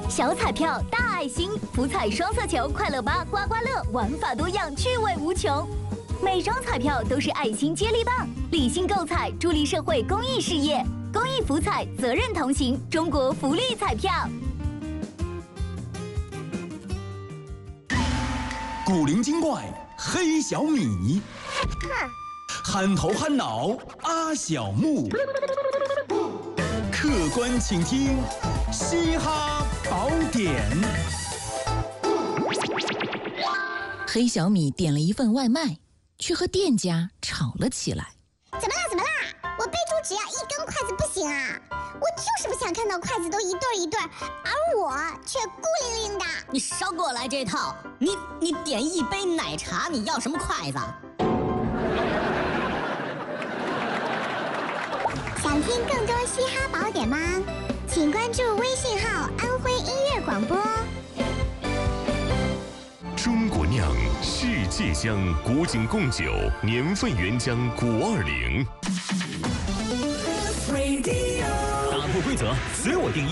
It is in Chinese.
小彩票大爱心，福彩双色球、快乐8、刮刮乐，玩法多样，趣味无穷。每张彩票都是爱心接力棒，理性购彩，助力社会公益事业。公益福彩，责任同行，中国福利彩票。 古灵精怪黑小米，憨头憨脑阿小木，客官请听嘻哈宝典。 黑小米点了一份外卖，却和店家吵了起来。 怎么啦？我备注只要1根筷子不行啊？我就是不想看到筷子都一对一对，而我却孤零零的。 你少给我来这套！你点一杯奶茶，你要什么筷子？ 想听更多嘻哈宝典吗？请关注微信号“安徽音乐广播”。 中国酿，世界香，古井贡酒，年份原浆520。 打破规则，随我定义。